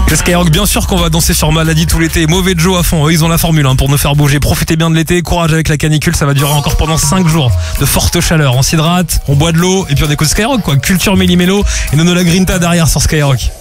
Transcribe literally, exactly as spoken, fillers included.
C'est Skyrock, bien sûr qu'on va danser sur Maladie tout l'été. Mauvais Joe à fond, eux ils ont la formule hein, pour nous faire bouger. Profitez bien de l'été, courage avec la canicule, ça va durer encore pendant cinq jours de forte chaleur. On s'hydrate, on boit de l'eau et puis on écoute Skyrock quoi. Culture Méli-Mélo et Nono la Grinta derrière sur Skyrock.